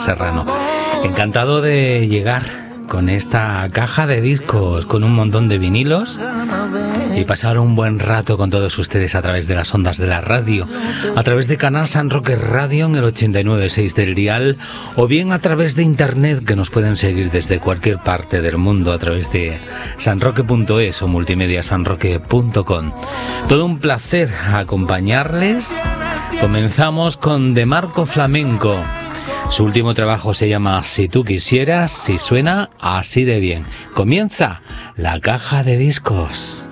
Serrano. Encantado de llegar con esta caja de discos, con un montón de vinilos y pasar un buen rato con todos ustedes a través de las ondas de la radio, a través de Canal San Roque Radio en el 89.6 del dial, o bien a través de internet, que nos pueden seguir desde cualquier parte del mundo a través de sanroque.es o multimediasanroque.com. Todo un placer acompañarles. Comenzamos con De Marco Flamenco. Su último trabajo se llama Si tú quisieras, y suena así de bien. Comienza la caja de discos.